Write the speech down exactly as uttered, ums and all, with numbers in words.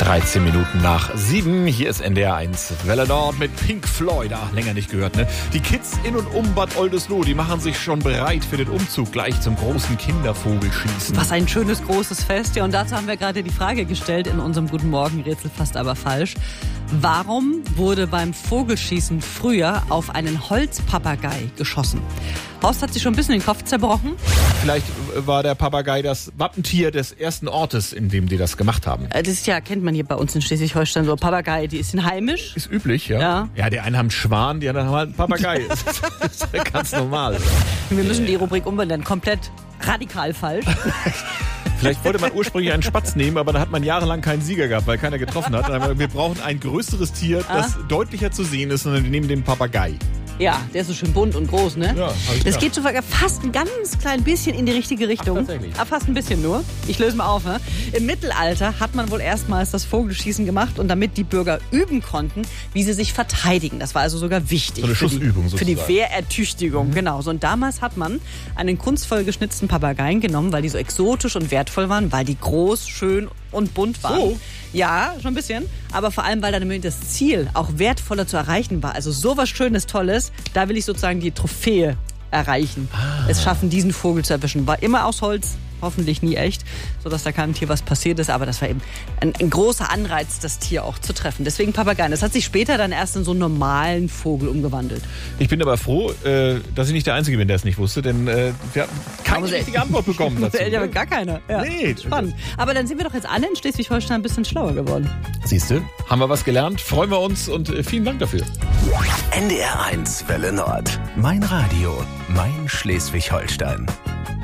dreizehn Minuten nach sieben. Hier ist N D R eins Welle Nord mit Pink Floyd. Ah, länger nicht gehört, ne? Die Kids in und um Bad Oldesloe, die machen sich schon bereit für den Umzug gleich zum großen Kindervogelschießen. Was ein schönes, großes Fest. Ja, und dazu haben wir gerade die Frage gestellt in unserem Guten Morgen-Rätsel, fast aber falsch. Warum wurde beim Vogelschießen früher auf einen Holzpapagei geschossen? Horst hat sich schon ein bisschen den Kopf zerbrochen. Vielleicht war der Papagei das Wappentier des ersten Ortes, in dem die das gemacht haben. Das ist ja, kennt man hier bei uns in Schleswig-Holstein, so Papagei, die ist heimisch. Ist üblich, ja. Ja, ja, die einen haben einen Schwan, die anderen haben halt einen Papagei. Das ist ganz normal. Wir müssen die Rubrik umbenennen, komplett radikal falsch. Vielleicht wollte man ursprünglich einen Spatz nehmen, aber da hat man jahrelang keinen Sieger gehabt, weil keiner getroffen hat. Dann haben wir, wir brauchen ein größeres Tier, das ah. deutlicher zu sehen ist, und wir nehmen den Papagei. Ja, der ist so schön bunt und groß, ne? Ja, hab ich das gedacht. geht sogar fast ein ganz klein bisschen in die richtige Richtung. Ach, tatsächlich? Ah, fast ein bisschen nur. Ich löse mal auf. Ne? Im Mittelalter hat man wohl erstmals das Vogelschießen gemacht, und damit die Bürger üben konnten, wie sie sich verteidigen. Das war also sogar wichtig. So eine für Schussübung die, sozusagen. Für die Wehrertüchtigung, mhm. genau. So, und damals hat man einen kunstvoll geschnitzten Papageien genommen, weil die so exotisch und wertvoll waren, weil die groß, schön und bunt waren. So? Ja, schon ein bisschen. Aber vor allem, weil dann das Ziel auch wertvoller zu erreichen war. Also sowas Schönes, Tolles, da will ich sozusagen die Trophäe erreichen. Ah. Es schaffen, diesen Vogel zu erwischen. War immer aus Holz, hoffentlich nie echt, sodass da keinem Tier was passiert ist. Aber das war eben ein, ein großer Anreiz, das Tier auch zu treffen. Deswegen Papageien. Das hat sich später dann erst in so einen normalen Vogel umgewandelt. Ich bin aber froh, äh, dass ich nicht der Einzige bin, der es nicht wusste, denn äh, wir haben keine aber richtige Antwort bekommen dazu. Ja, aber gar keine. Ja. Nee. Spannend. Aber dann sind wir doch jetzt alle in Schleswig-Holstein ein bisschen schlauer geworden. Siehst du, haben wir was gelernt, freuen wir uns und äh, vielen Dank dafür. N D R eins Welle Nord. Mein Radio, mein Schleswig-Holstein.